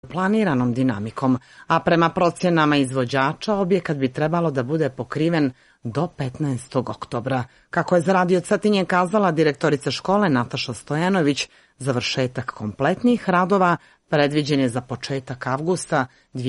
planiranom dinamikom, a prema procjenama izvođača objekat bi trebalo da bude pokriven do 15. oktobra. Kako je za Radio Cetinje kazala direktorica škole Nataša Stojanović, završetak kompletnih radova predviđen je za početak avgusta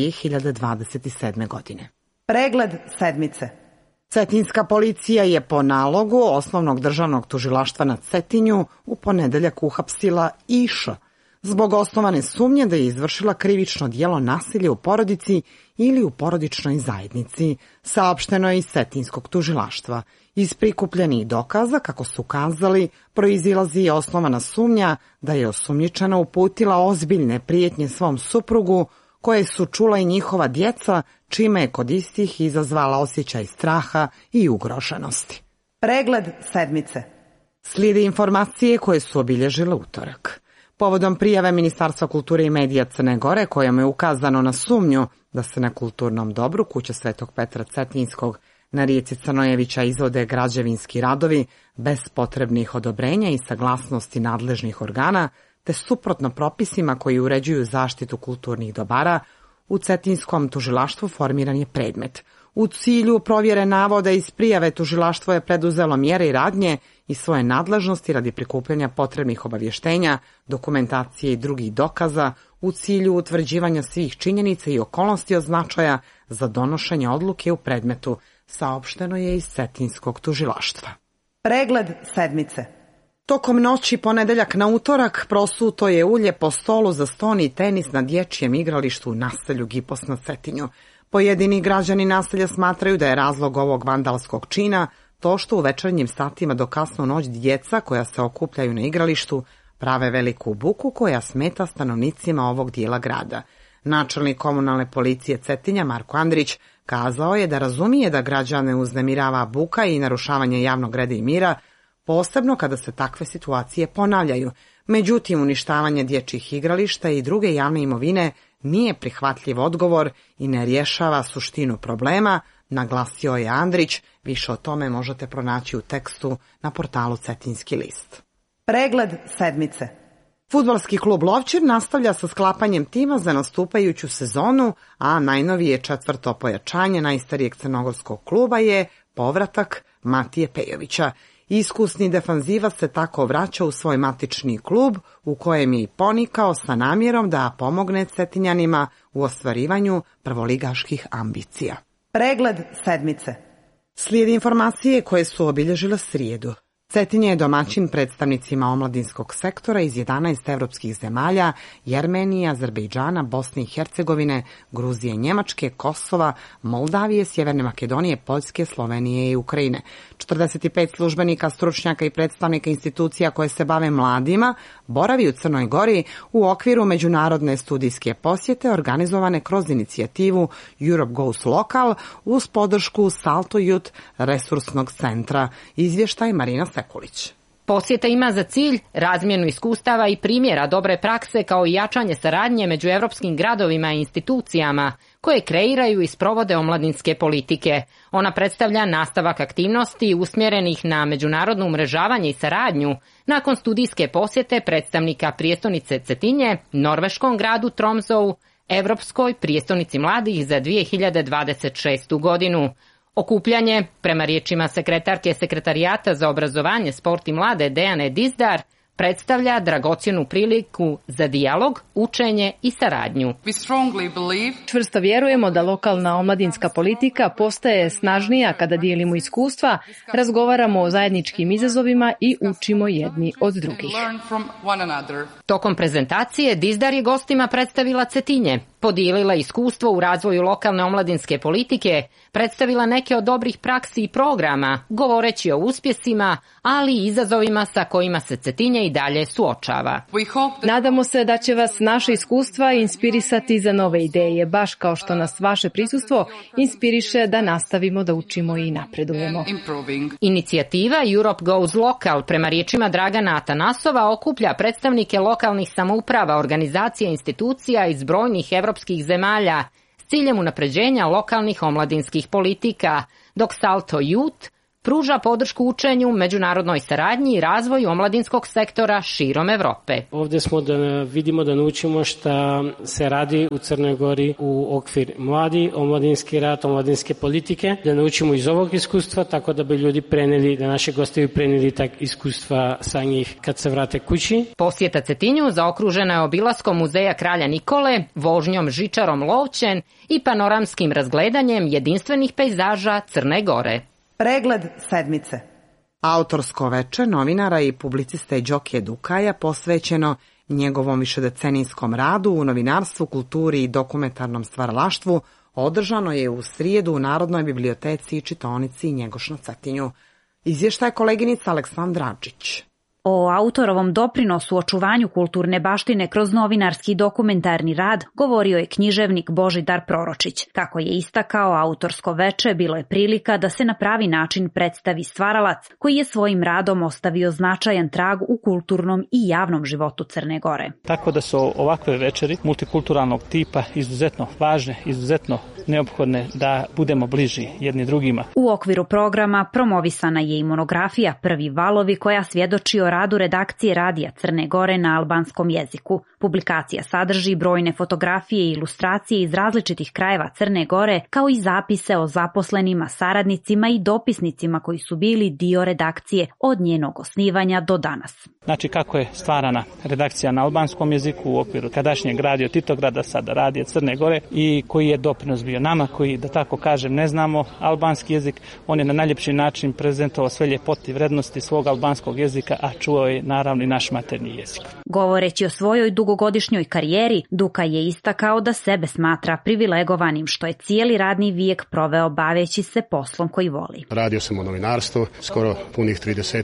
2027. godine. Pregled sedmice. Cetinjska policija je po nalogu Osnovnog državnog tužilaštva na Cetinju u ponedeljak uhapsila Iša zbog osnovane sumnje da je izvršila krivično djelo nasilja u porodici ili u porodičnoj zajednici, saopšteno je iz Cetinjskog tužilaštva. Iz prikupljenih dokaza, kako su kazali, proizilazi osnovana sumnja da je osumnjičena uputila ozbiljne prijetnje svom suprugu, koje su čula i njihova djeca, čime je kod istih izazvala osjećaj straha i ugroženosti. Pregled sedmice. Slijede informacije koje su obilježile utorak. Povodom prijave Ministarstva kulture i medija Crne Gore, kojom je ukazano na sumnju da se na kulturnom dobru Kuća Svetog Petra Cetinjskog na rijeci Crnojevića izvode građevinski radovi bez potrebnih odobrenja i saglasnosti nadležnih organa, te suprotno propisima koji uređuju zaštitu kulturnih dobara, u Cetinjskom tužilaštvu formiran je predmet. U cilju provjere navoda iz prijave tužilaštvo je preduzelo mjere i radnje i svoje nadležnosti radi prikupljanja potrebnih obavještenja, dokumentacije i drugih dokaza u cilju utvrđivanja svih činjenica i okolnosti od značaja za donošenje odluke u predmetu, saopšteno je iz Cetinjskog tužilaštva. Pregled sedmice. Tokom noći ponedeljak na utorak prosuto je ulje po stolu za ston i tenis na dječjem igralištu u naselju Gipos na Cetinju. Pojedini građani naselja smatraju da je razlog ovog vandalskog čina to što u večernjim satima do kasno noć djeca koja se okupljaju na igralištu prave veliku buku koja smeta stanovnicima ovog dijela grada. Načelnik komunalne policije Cetinja Marko Andrić kazao je da razumije da građane uznemirava buka i narušavanje javnog reda i mira, posebno kada se takve situacije ponavljaju. Međutim, uništavanje dječjih igrališta i druge javne imovine nije prihvatljiv odgovor i ne rješava suštinu problema, naglasio je Andrić. Više o tome možete pronaći u tekstu na portalu Cetinjski list. Pregled sedmice. Fudbalski klub Lovćir nastavlja sa sklapanjem tima za nastupajuću sezonu, a najnovije četvrto pojačanje najstarijeg crnogorskog kluba je povratak Matije Pejovića. Iskusni defanzivac se tako vraća u svoj matični klub u kojem je i ponikao sa namjerom da pomogne Cetinjanima u ostvarivanju prvoligaških ambicija. Pregled sedmice. Slijede informacije koje su obilježile srijedu. Cetinje je domaćin predstavnicima omladinskog sektora iz 11 evropskih zemalja, Jermenije, Azerbejdžana, Bosne i Hercegovine, Gruzije, Njemačke, Kosova, Moldavije, Sjeverne Makedonije, Poljske, Slovenije i Ukrajine. 45 službenika, stručnjaka i predstavnika institucija koje se bave mladima boravi u Crnoj Gori u okviru međunarodne studijske posjete organizovane kroz inicijativu Europe Goes Local uz podršku Salto Youth resursnog centra. Izvještaj Marina Sekulić. Posjeta ima za cilj razmjenu iskustava i primjera dobre prakse kao i jačanje saradnje među evropskim gradovima i institucijama koje kreiraju i sprovode omladinske politike. Ona predstavlja nastavak aktivnosti usmjerenih na međunarodno umrežavanje i saradnju nakon studijske posjete predstavnika prijestolnice Cetinje, norveškom gradu Tromsøu, Evropskoj prijestolnici mladih za 2026. godinu. Okupljanje, prema riječima sekretarke Sekretarijata za obrazovanje, sport i mlade Dejane Dizdar, predstavlja dragocjenu priliku za dijalog, učenje i saradnju. Čvrsto vjerujemo da lokalna omladinska politika postaje snažnija kada dijelimo iskustva, razgovaramo o zajedničkim izazovima i učimo jedni od drugih. Tokom prezentacije Dizdar je gostima predstavila Cetinje, podijelila iskustvo u razvoju lokalne omladinske politike, predstavila neke od dobrih praksi i programa, govoreći o uspjesima, ali i izazovima sa kojima se Cetinje i dalje suočava. Nadamo se da će vas naše iskustva inspirisati za nove ideje, baš kao što nas vaše prisustvo inspiriše da nastavimo da učimo i napredujemo. Inicijativa Europe Goes Local, prema riječima Dragana Atanasova, okuplja predstavnike lokalnih samouprava, organizacija i institucija iz brojnih evropskih zemalja s ciljem unapređenja lokalnih omladinskih politika, dok Salto Youth pruža podršku učenju, međunarodnoj saradnji i razvoju omladinskog sektora širom Evrope. Ovdje smo da vidimo, da naučimo šta se radi u Crnoj Gori u okvir omladinski rad, omladinske politike, da naučimo iz ovog iskustva, tako da bi ljudi preneli, da naši gosti preneli tak iskustva sa njih kad se vrate kući. Posjeta Cetinju zaokružena je obilaskom muzeja Kralja Nikole, vožnjom žičarom Lovćen i panoramskim razgledanjem jedinstvenih pejzaža Crne Gore. Pregled sedmice. Autorsko veče novinara i publiciste Đokije Dukaja posvećeno njegovom višedecenijskom radu u novinarstvu, kulturi i dokumentarnom stvaralaštvu održano je u srijedu u Narodnoj biblioteci i čitaonici Njegoš na Cetinju. Izvještaje koleginica Aleksandra Adžić. O autorovom doprinosu očuvanju kulturne baštine kroz novinarski i dokumentarni rad govorio je književnik Božidar Proročić. Kako je istakao, autorsko veče bilo je prilika da se na pravi način predstavi stvaralac koji je svojim radom ostavio značajan trag u kulturnom i javnom životu Crne Gore. Tako da su ovakve večeri multikulturalnog tipa izuzetno važne, izuzetno neophodne da budemo bliži jedni drugima. U okviru programa promovisana je i monografija Prvi valovi koja svjedoči o radu redakcije Radija Crne Gore na albanskom jeziku. Publikacija sadrži brojne fotografije i ilustracije iz različitih krajeva Crne Gore, kao i zapise o zaposlenima, saradnicima i dopisnicima koji su bili dio redakcije od njenog osnivanja do danas. Znači kako je stvarana redakcija na albanskom jeziku u okviru tadašnjeg Radio Titograda, sada Radija Crne Gore, i koji je doprinos bio nama koji, da tako kažem, ne znamo albanski jezik. On je na najljepši način prezentovao sve ljepote i vrednosti svog albanskog jezika, a čuo je naravno i naš maternji jezik. Govoreći o svojoj dugogodišnjoj karijeri, Dukaj je istakao da sebe smatra privilegovanim što je cijeli radni vijek proveo baveći se poslom koji voli. Radio sam u novinarstvu skoro punih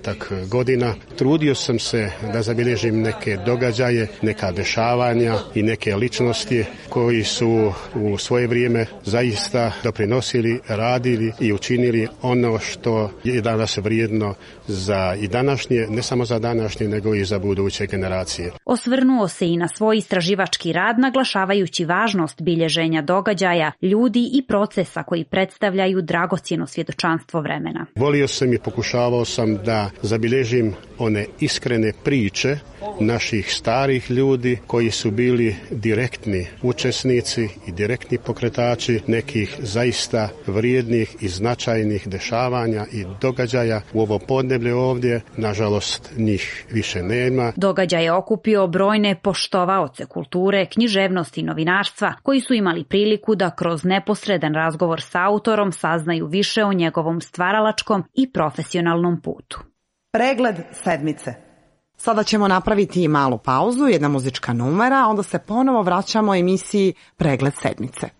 30 godina. Trudio sam se da zabilježim neke događaje, neka dešavanja i neke ličnosti koji su u svoje vrijeme zaista doprinosili, radili i učinili ono što je danas vrijedno za i današnje, ne samo za današnje, nego i za buduće generacije. Osvrnuo se i na svoj istraživački rad, naglašavajući važnost bilježenja događaja, ljudi i procesa koji predstavljaju dragocjeno svjedočanstvo vremena. Volio sam i pokušavao sam da zabilježim one iskrene priče naših starih ljudi koji su bili direktni učesnici i direktni pokretači nekih zaista vrijednih i značajnih dešavanja i događaja. U ovo podneblje ovdje, nažalost, njih više nema. Događaj je okupio brojne poštovaoce kulture, književnosti i novinarstva koji su imali priliku da kroz neposredan razgovor sa autorom saznaju više o njegovom stvaralačkom i profesionalnom putu. Pregled sedmice. Sada ćemo napraviti malu pauzu, jedna muzička numera, onda se ponovo vraćamo emisiji Pregled sedmice.